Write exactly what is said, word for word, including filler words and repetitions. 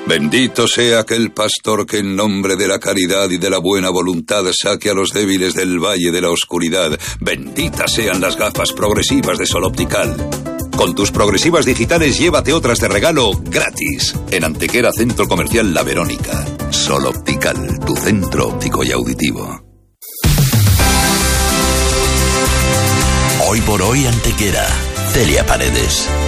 Bendito sea aquel pastor que en nombre de la caridad y de la buena voluntad saque a los débiles del valle de la oscuridad. Benditas sean las gafas progresivas de Sol Optical. Con tus progresivas digitales llévate otras de regalo gratis. En Antequera, Centro Comercial La Verónica. Sol Optical, tu centro óptico y auditivo. Hoy por hoy Antequera. Celia Paredes.